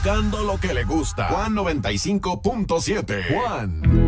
buscando lo que le gusta. Juan 95.7. Juan.